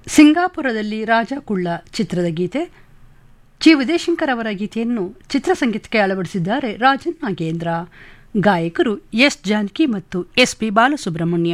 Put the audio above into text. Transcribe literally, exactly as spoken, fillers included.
ಸಿಂಗಾಪುರದಲ್ಲಿ ರಾಜ ಕುಳ್ಳ ಚಿತ್ರದ ಗೀತೆ. ಜಿ ವಿಜಯಶಂಕರ್ ಅವರ ಗೀತೆಯನ್ನು ಚಿತ್ರಸಂಗೀತಕ್ಕೆ ಅಳವಡಿಸಿದ್ದಾರೆ ರಾಜನ್ ನಾಗೇಂದ್ರ. ಗಾಯಕರು ಎಸ್ ಜಾನಕಿ ಮತ್ತು ಎಸ್ ಪಿ ಬಾಲಸುಬ್ರಹ್ಮಣ್ಯ.